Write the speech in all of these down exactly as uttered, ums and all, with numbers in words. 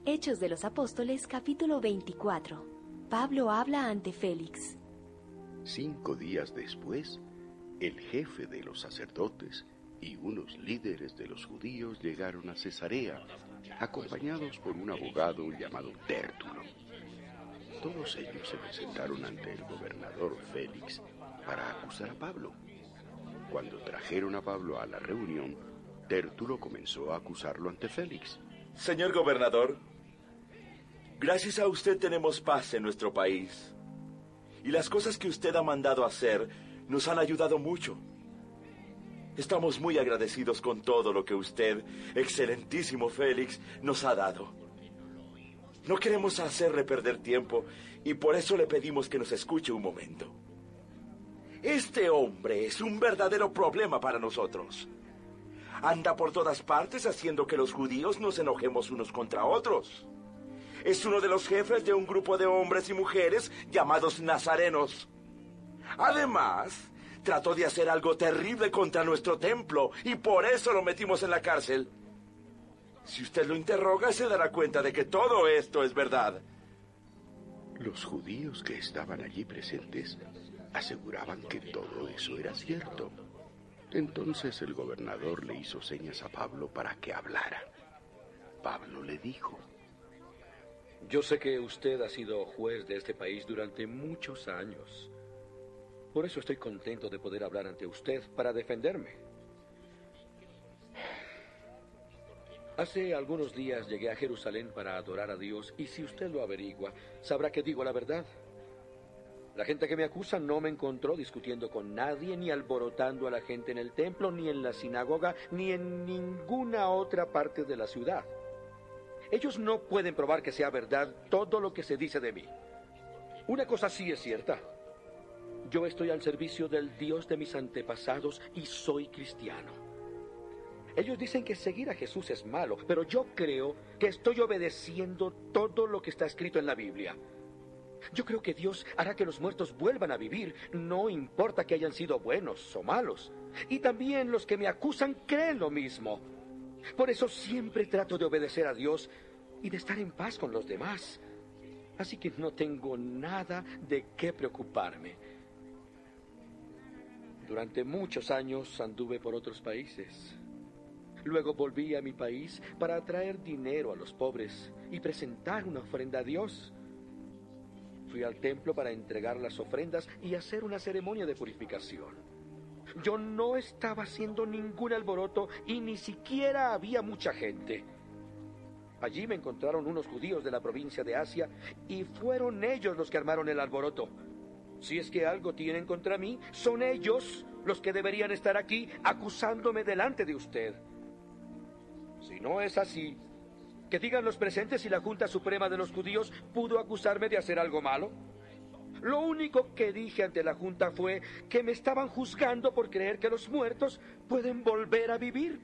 Hechos de los Apóstoles, capítulo veinticuatro. Pablo habla ante Félix. Cinco días después, el jefe de los sacerdotes y unos líderes de los judíos llegaron a Cesarea, acompañados por un abogado llamado Tértulo. Todos ellos se presentaron ante el gobernador Félix para acusar a Pablo. Cuando trajeron a Pablo a la reunión, Tértulo comenzó a acusarlo ante Félix. Señor gobernador, gracias a usted tenemos paz en nuestro país. Y las cosas que usted ha mandado hacer nos han ayudado mucho. Estamos muy agradecidos con todo lo que usted, excelentísimo Félix, nos ha dado. No queremos hacerle perder tiempo y por eso le pedimos que nos escuche un momento. Este hombre es un verdadero problema para nosotros. Anda por todas partes haciendo que los judíos nos enojemos unos contra otros. Es uno de los jefes de un grupo de hombres y mujeres llamados nazarenos. Además, trató de hacer algo terrible contra nuestro templo y por eso lo metimos en la cárcel. Si usted lo interroga, se dará cuenta de que todo esto es verdad. Los judíos que estaban allí presentes aseguraban que todo eso era cierto. Entonces el gobernador le hizo señas a Pablo para que hablara. Pablo le dijo: Yo sé que usted ha sido juez de este país durante muchos años. Por eso estoy contento de poder hablar ante usted para defenderme. Hace algunos días llegué a Jerusalén para adorar a Dios y si usted lo averigua, sabrá que digo la verdad. La gente que me acusa no me encontró discutiendo con nadie, ni alborotando a la gente en el templo, ni en la sinagoga, ni en ninguna otra parte de la ciudad. Ellos no pueden probar que sea verdad todo lo que se dice de mí. Una cosa sí es cierta. Yo estoy al servicio del Dios de mis antepasados y soy cristiano. Ellos dicen que seguir a Jesús es malo, pero yo creo que estoy obedeciendo todo lo que está escrito en la Biblia. Yo creo que Dios hará que los muertos vuelvan a vivir, no importa que hayan sido buenos o malos. Y también los que me acusan creen lo mismo. Por eso siempre trato de obedecer a Dios y de estar en paz con los demás. Así que no tengo nada de qué preocuparme. Durante muchos años anduve por otros países. Luego volví a mi país para traer dinero a los pobres y presentar una ofrenda a Dios. Fui al templo para entregar las ofrendas y hacer una ceremonia de purificación. Yo no estaba haciendo ningún alboroto y ni siquiera había mucha gente. Allí me encontraron unos judíos de la provincia de Asia y fueron ellos los que armaron el alboroto. Si es que algo tienen contra mí, son ellos los que deberían estar aquí acusándome delante de usted. Si no es así, que digan los presentes si la Junta Suprema de los Judíos pudo acusarme de hacer algo malo. Lo único que dije ante la Junta fue que me estaban juzgando por creer que los muertos pueden volver a vivir.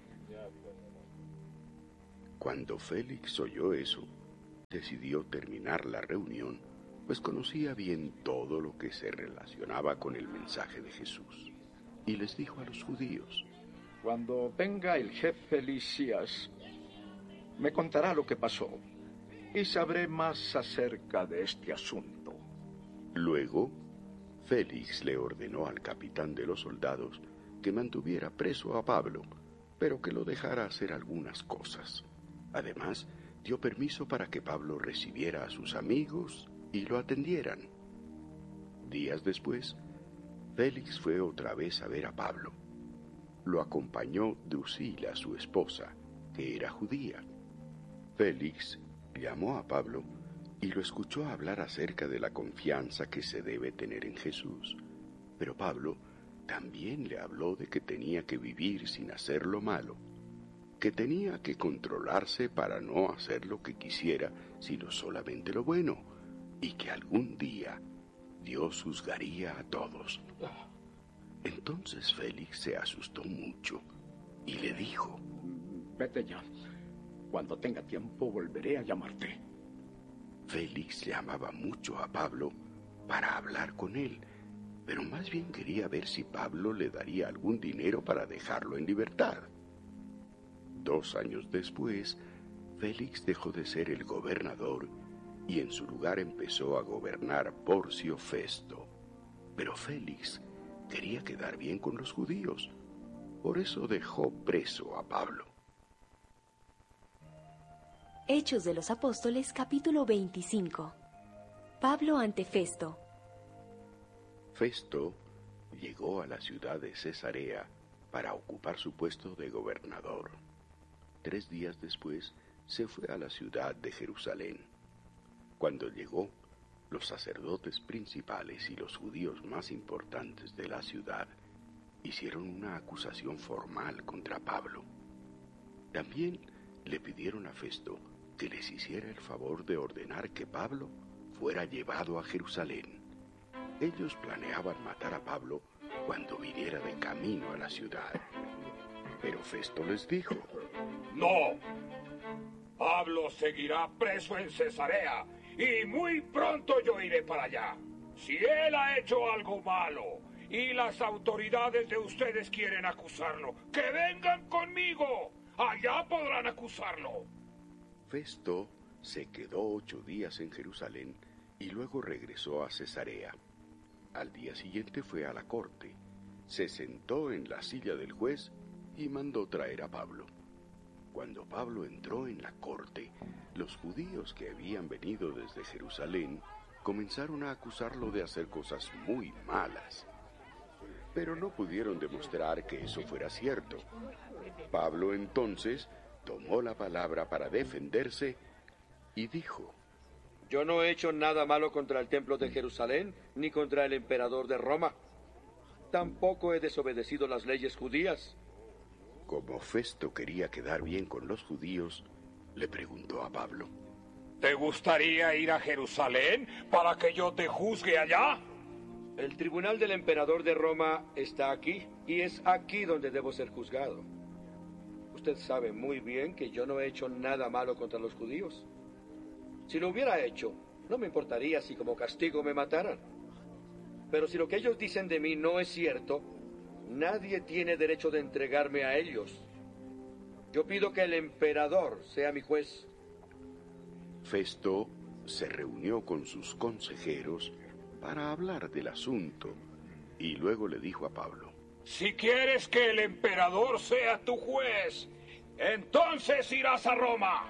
Cuando Félix oyó eso, decidió terminar la reunión, pues conocía bien todo lo que se relacionaba con el mensaje de Jesús. Y les dijo a los judíos: Cuando venga el jefe Lisias, me contará lo que pasó y sabré más acerca de este asunto. Luego, Félix le ordenó al capitán de los soldados que mantuviera preso a Pablo, pero que lo dejara hacer algunas cosas. Además, dio permiso para que Pablo recibiera a sus amigos y lo atendieran. Días después, Félix fue otra vez a ver a Pablo. Lo acompañó Drusila, su esposa, que era judía. Félix llamó a Pablo y lo escuchó hablar acerca de la confianza que se debe tener en Jesús. Pero Pablo también le habló de que tenía que vivir sin hacer lo malo, que tenía que controlarse para no hacer lo que quisiera, sino solamente lo bueno, y que algún día Dios juzgaría a todos. Entonces Félix se asustó mucho y le dijo: Vete ya. Cuando tenga tiempo volveré a llamarte. Félix llamaba mucho a Pablo para hablar con él, pero más bien quería ver si Pablo le daría algún dinero para dejarlo en libertad. Dos años después, Félix dejó de ser el gobernador y en su lugar empezó a gobernar Porcio Festo. Pero Félix quería quedar bien con los judíos, por eso dejó preso a Pablo. Hechos de los Apóstoles, capítulo veinticinco. Pablo ante Festo. Festo llegó a la ciudad de Cesarea para ocupar su puesto de gobernador. Tres días después se fue a la ciudad de Jerusalén. Cuando llegó, los sacerdotes principales y los judíos más importantes de la ciudad hicieron una acusación formal contra Pablo. También le pidieron a Festo que les hiciera el favor de ordenar que Pablo fuera llevado a Jerusalén. Ellos planeaban matar a Pablo cuando viniera de camino a la ciudad. Pero Festo les dijo: No, Pablo seguirá preso en Cesarea y muy pronto yo iré para allá. Si él ha hecho algo malo y las autoridades de ustedes quieren acusarlo, ¡que vengan conmigo! Allá podrán acusarlo. Festo se quedó ocho días en Jerusalén y luego regresó a Cesarea. Al día siguiente fue a la corte, se sentó en la silla del juez y mandó traer a Pablo. Cuando Pablo entró en la corte, los judíos que habían venido desde Jerusalén comenzaron a acusarlo de hacer cosas muy malas. Pero no pudieron demostrar que eso fuera cierto. Pablo entonces tomó la palabra para defenderse y dijo: Yo no he hecho nada malo contra el templo de Jerusalén, ni contra el emperador de Roma. Tampoco he desobedecido las leyes judías. Como Festo quería quedar bien con los judíos, le preguntó a Pablo: ¿Te gustaría ir a Jerusalén para que yo te juzgue allá? El tribunal del emperador de Roma está aquí, y es aquí donde debo ser juzgado. Usted sabe muy bien que yo no he hecho nada malo contra los judíos. Si lo hubiera hecho, no me importaría si como castigo me mataran. Pero si lo que ellos dicen de mí no es cierto, nadie tiene derecho de entregarme a ellos. Yo pido que el emperador sea mi juez. Festo se reunió con sus consejeros para hablar del asunto y luego le dijo a Pablo: Si quieres que el emperador sea tu juez, entonces irás a Roma.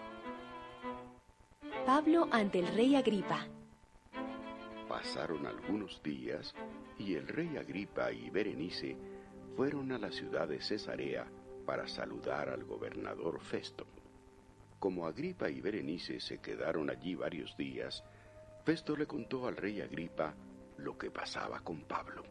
Pablo ante el rey Agripa. Pasaron algunos días y el rey Agripa y Berenice fueron a la ciudad de Cesarea para saludar al gobernador Festo. Como Agripa y Berenice se quedaron allí varios días, Festo le contó al rey Agripa lo que pasaba con Pablo.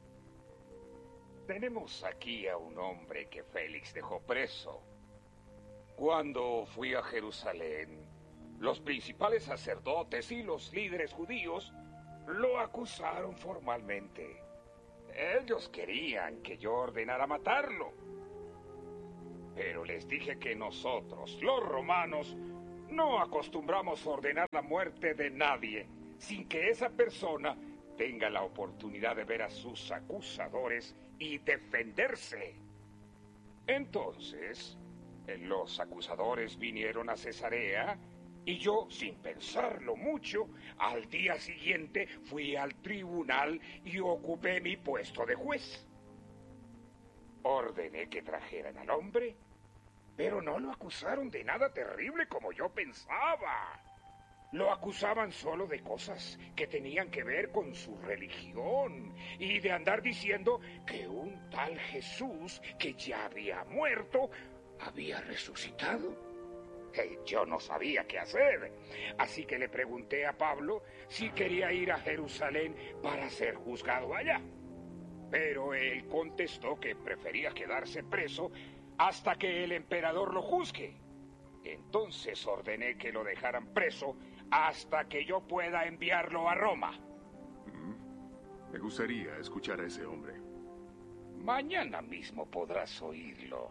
Tenemos aquí a un hombre que Félix dejó preso. Cuando fui a Jerusalén, los principales sacerdotes y los líderes judíos lo acusaron formalmente. Ellos querían que yo ordenara matarlo. Pero les dije que nosotros, los romanos, no acostumbramos a ordenar la muerte de nadie sin que esa persona tenga la oportunidad de ver a sus acusadores y defenderse. Entonces, los acusadores vinieron a Cesarea y yo, sin pensarlo mucho, al día siguiente fui al tribunal y ocupé mi puesto de juez. Ordené que trajeran al hombre, pero no lo acusaron de nada terrible como yo pensaba. Lo acusaban solo de cosas que tenían que ver con su religión y de andar diciendo que un tal Jesús, que ya había muerto, había resucitado. Eh, yo no sabía qué hacer, así que le pregunté a Pablo si quería ir a Jerusalén para ser juzgado allá. Pero él contestó que prefería quedarse preso hasta que el emperador lo juzgue. Entonces ordené que lo dejaran preso hasta que yo pueda enviarlo a Roma. Mm, me gustaría escuchar a ese hombre. Mañana mismo podrás oírlo.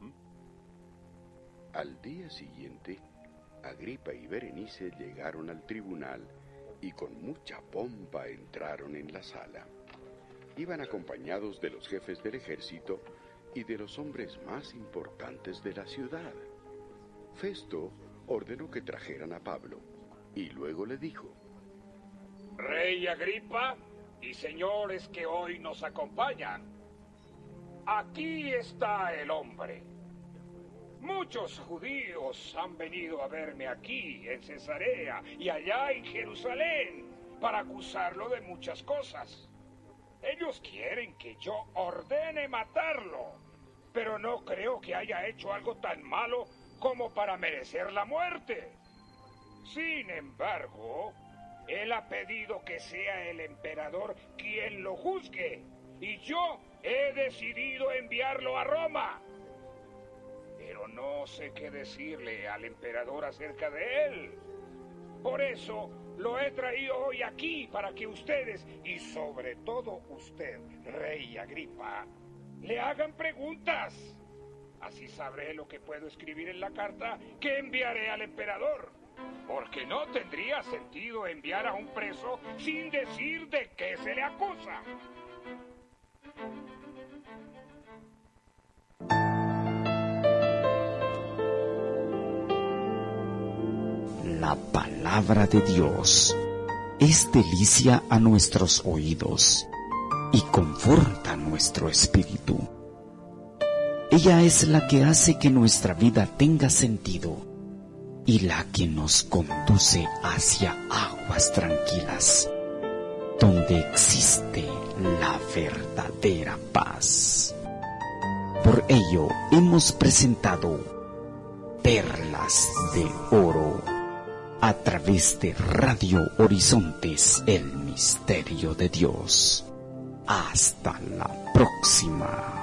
Al día siguiente, Agripa y Berenice llegaron al tribunal y con mucha pompa entraron en la sala. Iban acompañados de los jefes del ejército y de los hombres más importantes de la ciudad. Festo ordenó que trajeran a Pablo y luego le dijo: Rey Agripa y señores que hoy nos acompañan, aquí está el hombre. Muchos judíos han venido a verme aquí, en Cesarea, y allá en Jerusalén, para acusarlo de muchas cosas. Ellos quieren que yo ordene matarlo, pero no creo que haya hecho algo tan malo como para merecer la muerte. Sin embargo, él ha pedido que sea el emperador quien lo juzgue, y yo he decidido enviarlo a Roma. Pero no sé qué decirle al emperador acerca de él. Por eso lo he traído hoy aquí para que ustedes, y sobre todo usted, Rey Agripa, le hagan preguntas. Así sabré lo que puedo escribir en la carta que enviaré al emperador. Porque no tendría sentido enviar a un preso sin decir de qué se le acusa. La palabra de Dios es delicia a nuestros oídos y conforta nuestro espíritu. Ella es la que hace que nuestra vida tenga sentido y la que nos conduce hacia aguas tranquilas, donde existe la verdadera paz. Por ello hemos presentado Perlas de Oro a través de Radio Horizontes, el misterio de Dios. Hasta la próxima.